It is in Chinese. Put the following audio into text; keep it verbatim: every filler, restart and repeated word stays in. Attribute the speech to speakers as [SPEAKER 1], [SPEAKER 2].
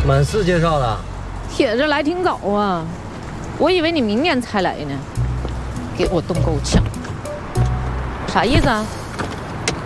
[SPEAKER 1] 满四介绍的。
[SPEAKER 2] 铁子来挺早啊，我以为你明年才来呢。给我动够呛，啥意思啊？